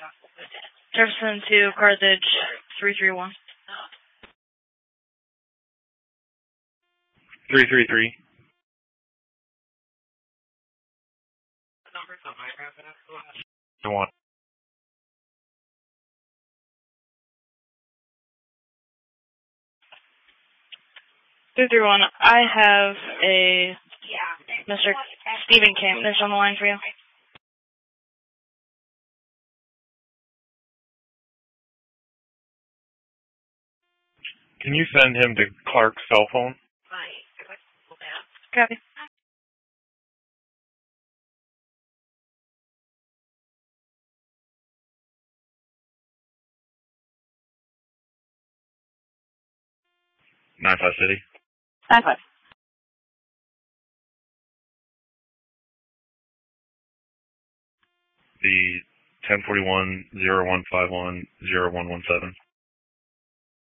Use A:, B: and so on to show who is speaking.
A: Jefferson to Carthage 331.
B: 333. One.
A: 331. I have a Mr. Stephen Campus on the line for you.
B: Can you send him to Clark's cell phone?
A: Copy.
B: Nine Five City.
A: 9-5.
B: The 1041-0151-0117.